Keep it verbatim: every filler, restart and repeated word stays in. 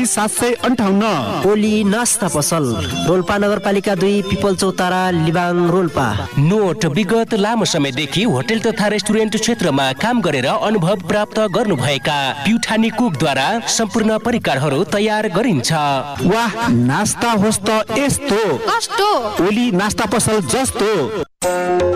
सात सय अन्ठाउन्न। ओली नास्ता पसल रोल्पा नगरपालिका दुई पिपल चौतारा लिबाङ रोल्पा। नोट विगत लामो समयदेखि होटल तथा रेस्टुरेन्ट क्षेत्रमा काम गरेर अनुभव प्राप्त गर्नुभएका प्युठानी कुकद्वारा सम्पूर्ण परिकारहरू तयार गरिन्छ। वाह, नास्ता होस् त यस्तो कस्तो ओली नास्ता पसल जस्तो।